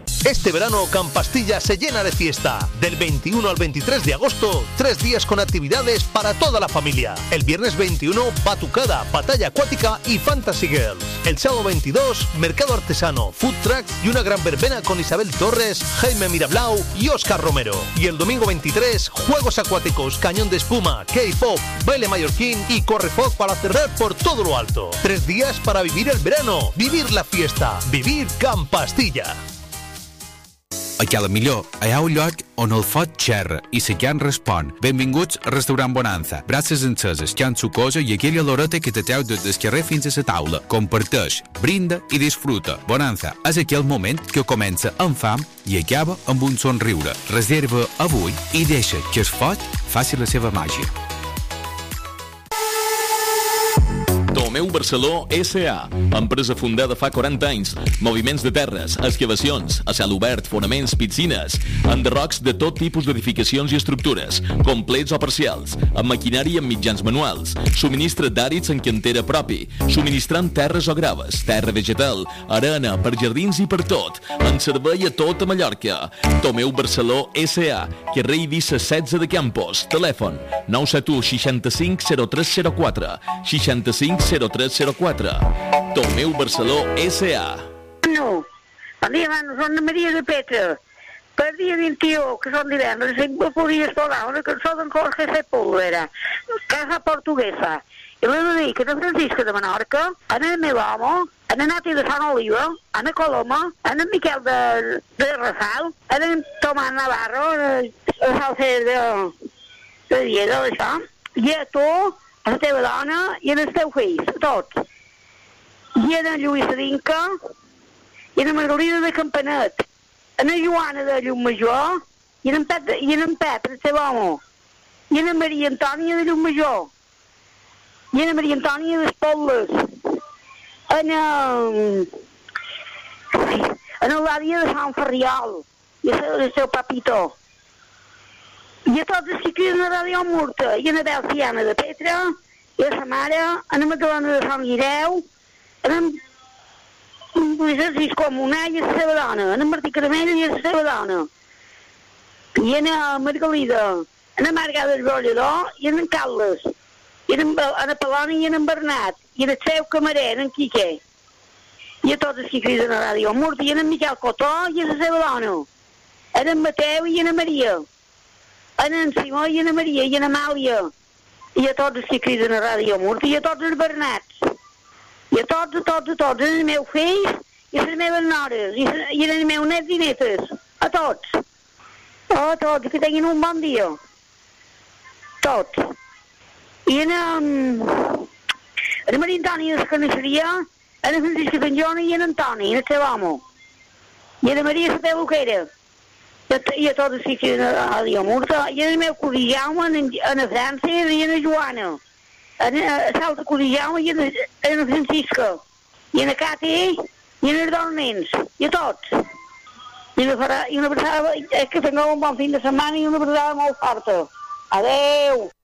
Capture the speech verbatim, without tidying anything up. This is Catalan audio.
Este verano Campastilla se llena de fiesta. Del veintiuno al veintitrés de agosto, tres días con actividades para toda la familia. El viernes veintiuno, batucada, batalla acuática y Fantasy Girls. El sábado veintidós, mercado artesano, food trucks y una gran verbena con Isabel Torres, Jaime Mirablau y Óscar Romero. Y el domingo veintitrés, juegos acuáticos, cañón de espuma, K-pop, baile mallorquín y correfoc para cerrar por todo lo alto. Tres días para vivir el verano, vivir la fiesta, vivir Campastilla. A Cala Millor hi ha un lloc on el foc xerra i la carn respon. Benvinguts al restaurant Bonanza. Brasses enceses, carn sucosa i aquella loreta que te treu des del carrer fins a la taula. Comparteix, brinda i disfruta. Bonanza és aquell moment que comença amb fam i acaba amb un somriure. Reserva avui i deixa que el foc faci la seva màgia. Tomeu Barceló S A, empresa fundada fa quaranta anys. Moviments de terres, excavacions, a cel obert, fonaments, piscines, enderrocs de tot tipus d'edificacions i estructures, complets o parcials, amb maquinària i amb mitjans manuals, subministra d'àrids en cantera propi, subministrant terres o graves, terra vegetal, arena, per jardins i per tot, en servei a tota Mallorca. Tomeu Barceló S A, carrer Eivissa setze de Campos, telèfon nou set u seixanta-cinc zero tres zero quatre, seixanta-cinc zero tres zero quatre. Tomeu Barceló S A. No, bon dia, mano, soc Maria de Petra. Per dia vint-i-u, que són divendres, em podia escoltar una cançó d'en Jorge Sepúlveda, Casa Portuguesa. I l'he de dir que en Francisca de Menorca, en el meu home, en el Nati de Sant Oliva, en el Coloma, en el Miquel de, de Rafal, en el Tomàs Navarro, en el Salcer de, de Diego, d'això, i a tu, a la teva dona i en els teus fills, tots. I en la Lluïsa d'Inca, i en la Margarida de Campanet, en la Joana de Llumajor, i en en Pep, i en en Pep, el seu home, i en la Maria Antònia de Llumajor, i en la Maria Antònia d'Espolles, en el... en l'àrea de Sant Ferriol, i el seu papitó. I a tots els que criden a Ràdio Murta, i a la Belciana de Petra, i a sa mare, a la Magdalena de Sant Guireu, a la Lluís Asís Comunà i a la seva dona, a la Martí Caramell i a la seva dona, i a la Margalida, a la Marga del Brollador i a en Carles, i a la Palona i a en Bernat, i a el seu camarer, en Quiqué, i a tots els que criden a Ràdio Murta, i a en Miquel Cotó i a la seva dona, a en Mateu i a la Maria, a en Simó i a la Maria i a l'Amàlia, i a tots els que criden a Ràdio Murta, i a tots els Bernats, i a tots, a tots, a tots, els meus fills, i les meves nores, i, i els meus nets i netes, a tots, a tots, que tinguin un bon dia, tots. I a la Maria Antònia de Carnisseria, a la Francisca Sanjona i a l'Antoni, el seu home, i a la Maria Sota Luquera, i a tots els que criden a Ràdio Murta, i el meu cosí Jaume, a la França i a la Joana, a l'altre cosí Jaume i a la Francisca, i a la Cati i a els dos nens, i a tots. I una abraçada, que tingueu un bon fin de setmana i una abraçada molt forta. Adeu!